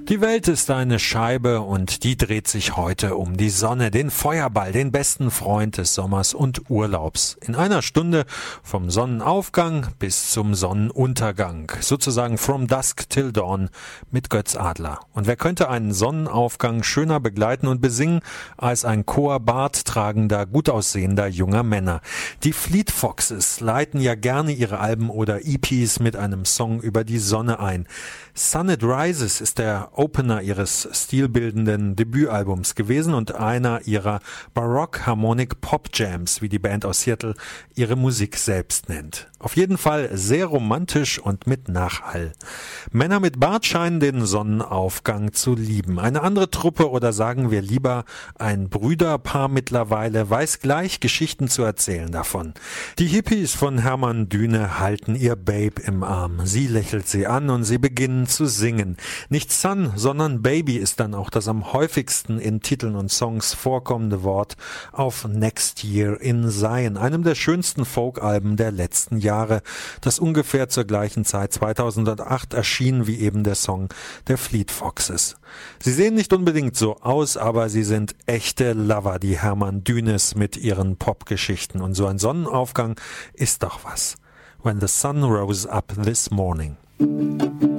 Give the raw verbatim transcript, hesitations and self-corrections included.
Die Welt ist eine Scheibe und die dreht sich heute um die Sonne, den Feuerball, den besten Freund des Sommers und Urlaubs. In einer Stunde vom Sonnenaufgang bis zum Sonnenuntergang, sozusagen from dusk till dawn mit Götz Adler. Und wer könnte einen Sonnenaufgang schöner begleiten und besingen als ein Chor barttragender, gut aussehender junger Männer? Die Fleet Foxes leiten ja gerne ihre Alben oder E Ps mit einem Song über die Sonne ein. Sun It Rises ist der Opener ihres stilbildenden Debütalbums gewesen und einer ihrer Baroque Harmonic Pop Jams, wie die Band aus Seattle ihre Musik selbst nennt. Auf jeden Fall sehr romantisch und mit Nachhall. Männer mit Bart scheinen den Sonnenaufgang zu lieben. Eine andere Truppe oder sagen wir lieber ein Brüderpaar mittlerweile weiß gleich Geschichten zu erzählen davon. Die Hippies von Hermann Düne halten ihr Babe im Arm. Sie lächelt sie an und sie beginnen zu singen. Nicht Sun, sondern Baby ist dann auch das am häufigsten in Titeln und Songs vorkommende Wort auf Next Year in Zion, einem der schönsten Folkalben der letzten Jahre, das ungefähr zur gleichen Zeit zweitausendacht erschien wie eben der Song der Fleet Foxes. Sie sehen nicht unbedingt so aus, aber sie sind echte Lover, die Hermann Dünes mit ihren Popgeschichten. Und so ein Sonnenaufgang ist doch was. When the sun rose up this morning.